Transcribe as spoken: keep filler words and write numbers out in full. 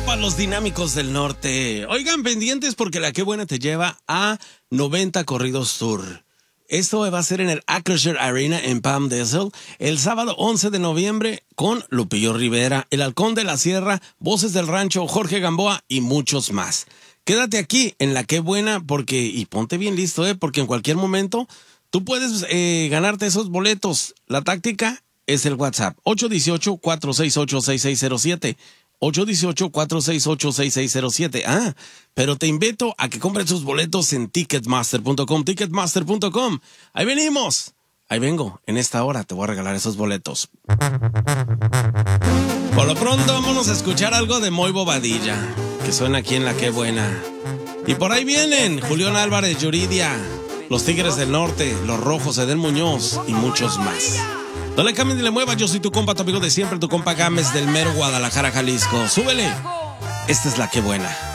para los dinámicos del norte. Oigan, pendientes porque la Qué Buena te lleva a noventa Corridos Tour. Esto va a ser en el Acrisure Arena en Palm Desert el sábado once de noviembre con Lupillo Rivera, El Halcón de la Sierra, Voces del Rancho, Jorge Gamboa y muchos más. Quédate aquí en la Qué Buena porque, y ponte bien listo, eh, porque en cualquier momento tú puedes eh, ganarte esos boletos. La táctica es el WhatsApp ocho uno ocho, cuatro seis ocho, seis seis cero siete. ocho uno ocho, cuatro seis ocho, seis seis cero siete. Ah, pero te invito a que compres sus boletos en ticketmaster punto com, ticketmaster punto com. Ahí venimos. Ahí vengo. En esta hora te voy a regalar esos boletos. Por lo pronto, vámonos a escuchar algo de Moy Bobadilla, que suena aquí en la Qué Buena. Y por ahí vienen Julián Álvarez, Yuridia, los Tigres del Norte, los Rojos, Edel Muñoz y muchos más. No le cambien ni le muevas, yo soy tu compa, tu amigo de siempre, tu compa Gámez del mero Guadalajara, Jalisco. Súbele. Esta es la Qué Buena.